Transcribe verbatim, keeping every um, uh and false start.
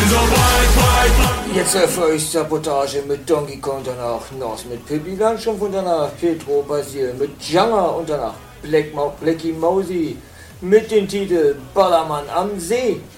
Jetzt erfolgt Sabotage mit Donkey Kong, danach Nos mit Pippi Langstrumpf und danach Petro Basil mit Janga und danach Black Mo- Blackie Mosey mit dem Titel Ballermann am See.